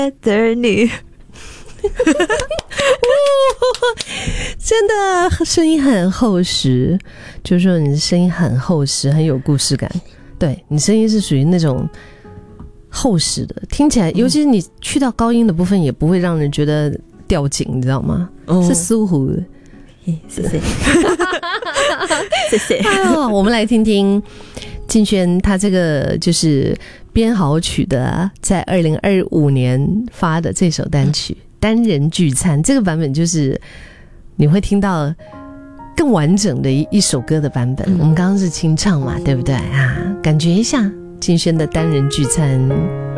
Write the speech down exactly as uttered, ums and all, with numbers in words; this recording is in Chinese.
Together 你真的声音很厚实，就是说你的声音很厚实，很有故事感。对，你声音是属于那种厚实的，听起来尤其是你去到高音的部分也不会让人觉得掉紧，你知道吗？哦、是舒服的。 谢谢谢谢。 哎呦，我们来听听敬轩他这个就是编好曲的、啊、在二零二五年发的这首单曲、嗯、单人聚餐，这个版本就是你会听到更完整的 一, 一首歌的版本、嗯、我们刚刚是清唱嘛，对不对啊？感觉一下敬轩的单人聚餐。